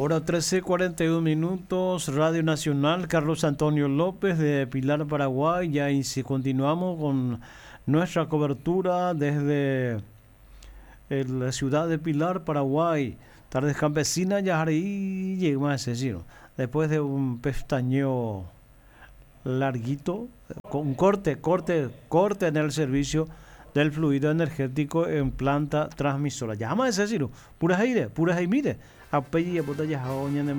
Hora 13:41, Radio Nacional, Carlos Antonio López de Pilar, Paraguay. Ya y si continuamos con nuestra cobertura desde la ciudad de Pilar, Paraguay. Tardes campesinas, ya ahí llegamos a ese giro. Después de un pestañeo larguito, con un corte en el servicio del fluido energético en planta transmisora. Llama a ese giro, puras aire, puras aire. Apellido, botella,